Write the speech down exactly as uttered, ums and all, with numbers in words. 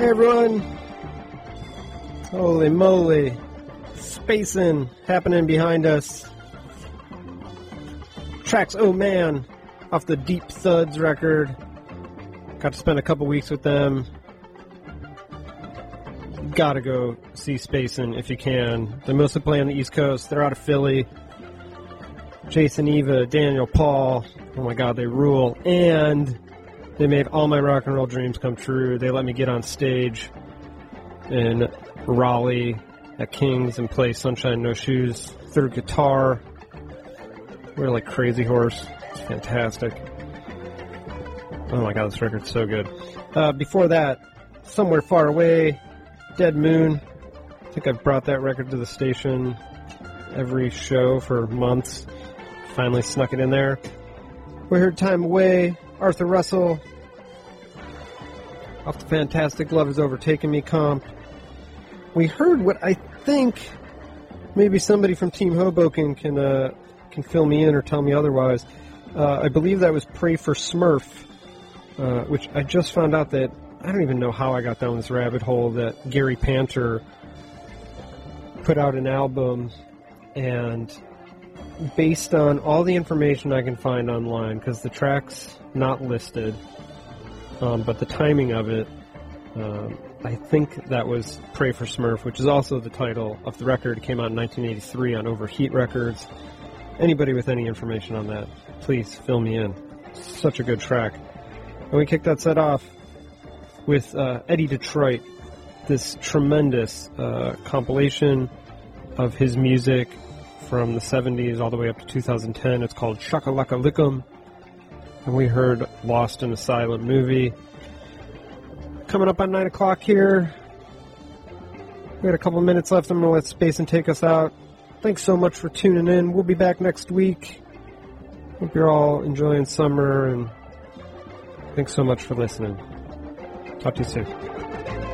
Hey everyone! Holy moly! Spacing happening behind us. Tracks Oh Man off the Deep Thuds record. Got to spend a couple weeks with them. Gotta go see Spacing if you can. They mostly play on the East Coast. They're out of Philly. Jason, Eva, Daniel, Paul. Oh my god, they rule. And they made all my rock and roll dreams come true. They let me get on stage in Raleigh at King's and play Sunshine No Shoes through guitar. We're like Crazy Horse. It's fantastic. Oh my god, this record's so good. Uh, before that, Somewhere Far Away, Dead Moon. I think I've brought that record to the station every show for months. Finally snuck it in there. We heard Time Away, Arthur Russell, off the fantastic Love Has Overtaken Me comp. We heard what I think maybe somebody from Team Hoboken can uh, can fill me in or tell me otherwise. Uh, I believe that was Pray for Smurf, uh, which I just found out that I don't even know how I got down this rabbit hole that Gary Panter put out an album, and based on all the information I can find online, because the track's not listed, um, but the timing of it, um, I think that was Pray for Smurf, which is also the title of the record. It came out in nineteen eighty-three on Overheat Records. Anybody with any information on that, please fill me in. Such a good track. And we kicked that set off with uh, Eddie Detroit, this tremendous uh, compilation of his music from the seventies all the way up to two thousand ten. It's called Shakalaka Lickum. And we heard Lost in a Silent Movie. Coming up on nine o'clock here. We got a couple minutes left. I'm going to let Spacing take us out. Thanks so much for tuning in. We'll be back next week. Hope you're all enjoying summer, and thanks so much for listening. Talk to you soon.